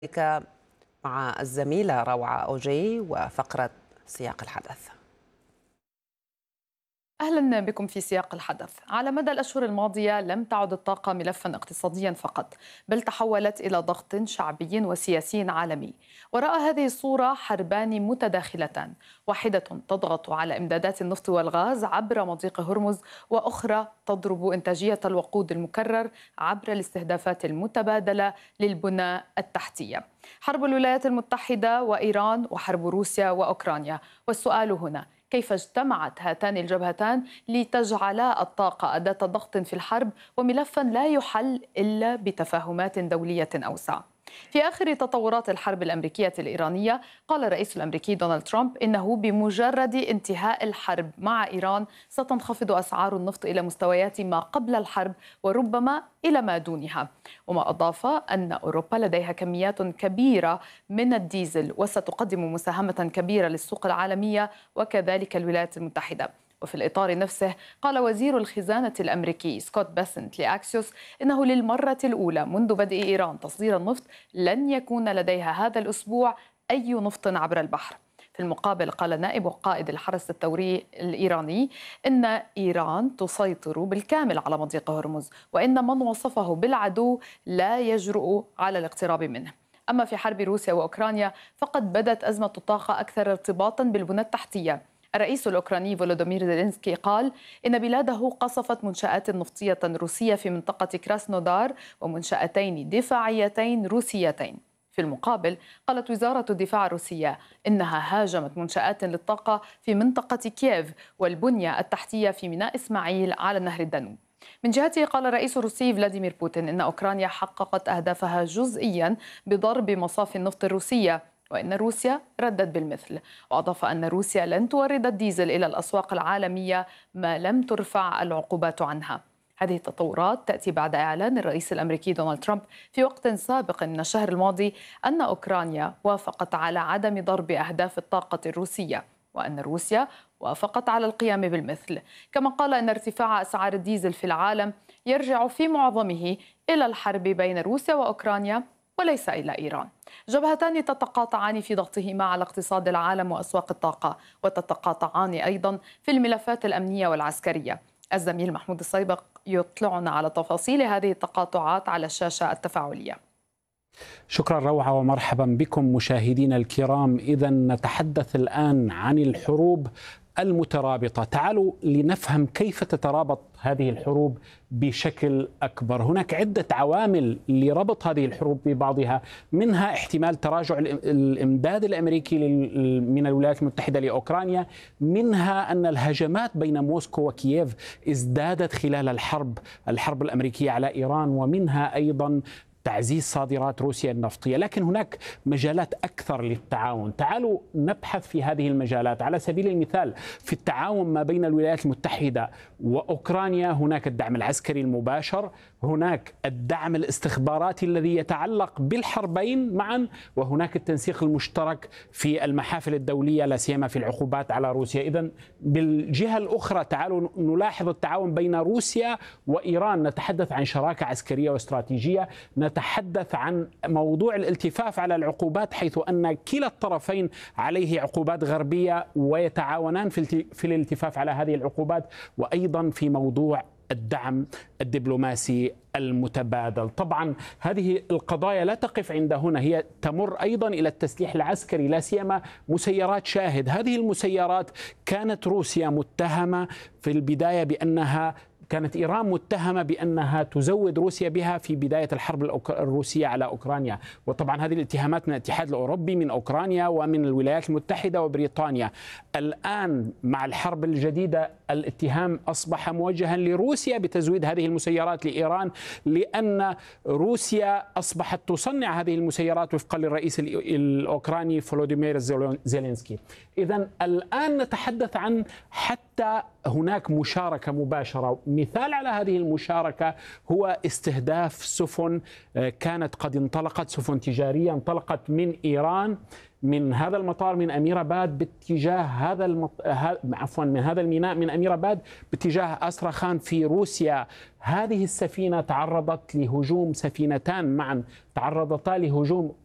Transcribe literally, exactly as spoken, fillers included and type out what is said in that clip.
ذلك مع الزميلة روعة أوجي وفقرة سياق الحدث. أهلا بكم في سياق الحدث. على مدى الأشهر الماضية لم تعد الطاقة ملفا اقتصاديا فقط، بل تحولت إلى ضغط شعبي وسياسي عالمي. وراء هذه الصورة حربان متداخلتان، واحدة تضغط على إمدادات النفط والغاز عبر مضيق هرمز، وأخرى تضرب إنتاجية الوقود المكرر عبر الاستهدافات المتبادلة للبنى التحتية. حرب الولايات المتحدة وإيران وحرب روسيا وأوكرانيا. والسؤال هنا: كيف اجتمعت هاتان الجبهتان لتجعلا الطاقة أداة ضغط في الحرب وملفا لا يحل إلا بتفاهمات دولية أوسع؟ في آخر تطورات الحرب الأمريكية الإيرانية، قال الرئيس الأمريكي دونالد ترامب إنه بمجرد انتهاء الحرب مع إيران ستنخفض أسعار النفط إلى مستويات ما قبل الحرب وربما إلى ما دونها. وما أضاف أن أوروبا لديها كميات كبيرة من الديزل وستقدم مساهمة كبيرة للسوق العالمية وكذلك الولايات المتحدة. وفي الإطار نفسه قال وزير الخزانة الأمريكي سكوت بيسنت لأكسيوس إنه للمرة الأولى منذ بدء إيران تصدير النفط لن يكون لديها هذا الأسبوع أي نفط عبر البحر. في المقابل قال نائب قائد الحرس الثوري الإيراني إن إيران تسيطر بالكامل على مضيق هرمز، وإن من وصفه بالعدو لا يجرؤ على الاقتراب منه. أما في حرب روسيا وأوكرانيا فقد بدت أزمة الطاقة أكثر ارتباطا بالبنى التحتية. الرئيس الأوكراني فولودومير زيلينسكي قال إن بلاده قصفت منشآت نفطية روسية في منطقة كراسنودار ومنشأتين دفاعيتين روسيتين. في المقابل قالت وزارة الدفاع الروسية إنها هاجمت منشآت للطاقة في منطقة كييف والبنية التحتية في ميناء إسماعيل على نهر الدانوب. من جهته قال الرئيس الروسي فلاديمير بوتين إن أوكرانيا حققت أهدافها جزئيا بضرب مصافي النفط الروسية، وإن روسيا ردت بالمثل. وأضاف أن روسيا لن تورد الديزل إلى الأسواق العالمية ما لم ترفع العقوبات عنها. هذه التطورات تأتي بعد إعلان الرئيس الأمريكي دونالد ترامب في وقت سابق من الشهر الماضي أن أوكرانيا وافقت على عدم ضرب أهداف الطاقة الروسية، وأن روسيا وافقت على القيام بالمثل. كما قال أن ارتفاع أسعار الديزل في العالم يرجع في معظمه إلى الحرب بين روسيا وأوكرانيا وليس إلى إيران. جبهتان تتقاطعان في ضغطهما على اقتصاد العالم وأسواق الطاقة، وتتقاطعان أيضا في الملفات الأمنية والعسكرية. الزميل محمود الصيبق يطلعنا على تفاصيل هذه التقاطعات على الشاشة التفاعلية. شكرا روعة ومرحبا بكم مشاهدينا الكرام. إذا نتحدث الآن عن الحروب المترابطة. تعالوا لنفهم كيف تترابط هذه الحروب بشكل أكبر. هناك عدة عوامل لربط هذه الحروب ببعضها، منها احتمال تراجع الإمداد الأمريكي من الولايات المتحدة لأوكرانيا، منها أن الهجمات بين موسكو وكييف ازدادت خلال الحرب الحرب الأمريكية على إيران، ومنها أيضا تعزيز صادرات روسيا النفطية. لكن هناك مجالات أكثر للتعاون. تعالوا نبحث في هذه المجالات. على سبيل المثال في التعاون ما بين الولايات المتحدة وأوكرانيا هناك الدعم العسكري المباشر، هناك الدعم الاستخباراتي الذي يتعلق بالحربين معا، وهناك التنسيق المشترك في المحافل الدولية لا سيما في العقوبات على روسيا. إذن بالجهة الأخرى تعالوا نلاحظ التعاون بين روسيا وإيران. نتحدث عن شراكة عسكرية واستراتيجية، نتحدث عن موضوع الالتفاف على العقوبات، حيث أن كلا الطرفين عليه عقوبات غربية ويتعاونان في الالتفاف على هذه العقوبات، وأيضا في موضوع الدعم الدبلوماسي المتبادل. طبعا هذه القضايا لا تقف عند هنا، هي تمر أيضا إلى التسليح العسكري، لا سيما مسيرات شاهد. هذه المسيرات كانت روسيا متهمة في البداية بأنها كانت إيران متهمة بأنها تزود روسيا بها في بداية الحرب الروسية على أوكرانيا، وطبعا هذه الاتهامات من الاتحاد الأوروبي، من أوكرانيا ومن الولايات المتحدة وبريطانيا. الآن مع الحرب الجديدة الاتهام أصبح موجها لروسيا بتزويد هذه المسيرات لإيران، لأن روسيا أصبحت تصنع هذه المسيرات وفقا للرئيس الأوكراني فولوديمير زيلينسكي. إذن الآن نتحدث عن حتى هناك مشاركة مباشرة. مثال على هذه المشاركة هو استهداف سفن كانت قد انطلقت، سفن تجارية انطلقت من إيران من هذا المطار من أميراباد باتجاه هذا المط... عفوا من هذا الميناء من أميراباد باتجاه أستراخان في روسيا. هذه السفينة تعرضت لهجوم، سفينتان معا تعرضتا لهجوم